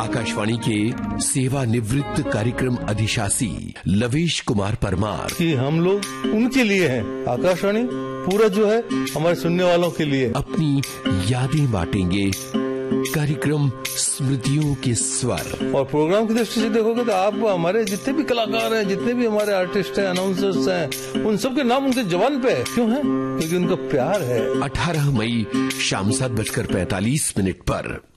आकाशवाणी के सेवानिवृत्त कार्यक्रम अधिशासी लवेश कुमार परमार कि हम लोग उनके लिए हैं, आकाशवाणी पूरा जो है हमारे सुनने वालों के लिए अपनी यादें बांटेंगे। कार्यक्रम स्मृतियों के स्वर। और प्रोग्राम की दृष्टि से देखोगे तो आप हमारे जितने भी कलाकार हैं, जितने भी हमारे आर्टिस्ट हैं, अनाउंसर्स हैं, उन सबके नाम उनके जबान पे है। क्यों है? क्योंकि उनका प्यार है। 18 मई शाम 7:45 पर